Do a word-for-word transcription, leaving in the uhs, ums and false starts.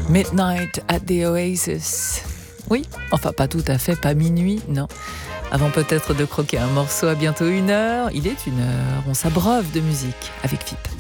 Midnight at the Oasis. Oui, enfin pas tout à fait, pas minuit, non. Avant peut-être de croquer un morceau, à bientôt une heure. Il est une heure, on s'abreuve de musique avec F I P.